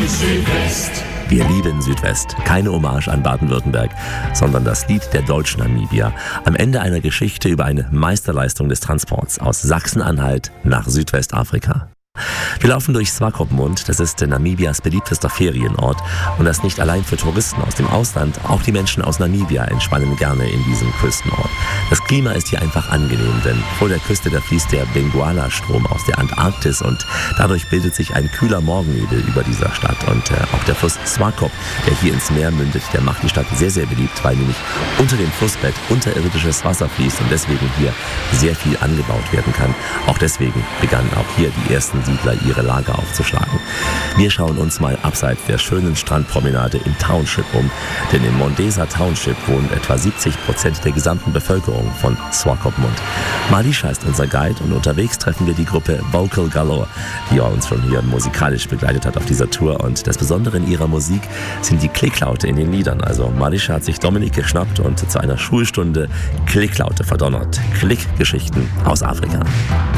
Südwest. Wir lieben Südwest. Keine Hommage an Baden-Württemberg, sondern das Lied der deutschen Namibier. Am Ende einer Geschichte über eine Meisterleistung des Transports aus Sachsen-Anhalt nach Südwestafrika. Wir laufen durch Swakopmund, das ist Namibias beliebtester Ferienort und das nicht allein für Touristen aus dem Ausland, auch die Menschen aus Namibia entspannen gerne in diesem Küstenort. Das Klima ist hier einfach angenehm, denn vor der Küste da fließt der Benguela-Strom aus der Antarktis und dadurch bildet sich ein kühler Morgennebel über dieser Stadt und auch der Fluss Swakop, der hier ins Meer mündet, der macht die Stadt sehr, sehr beliebt, weil nämlich unter dem Flussbett unterirdisches Wasser fließt und deswegen hier sehr viel angebaut werden kann. Auch deswegen begannen auch hier die ersten Siedler ihre Lager aufzuschlagen. Wir schauen uns mal abseits der schönen Strandpromenade im Township um, denn im Mondesa Township wohnen etwa 70% der gesamten Bevölkerung von Swakopmund. Malisha ist unser Guide und unterwegs treffen wir die Gruppe Vocal Galore, die uns schon hier musikalisch begleitet hat auf dieser Tour und das Besondere in ihrer Musik sind die Klicklaute in den Liedern. Also Malisha hat sich Dominik geschnappt und zu einer Schulstunde Klicklaute verdonnert. Klickgeschichten aus Afrika.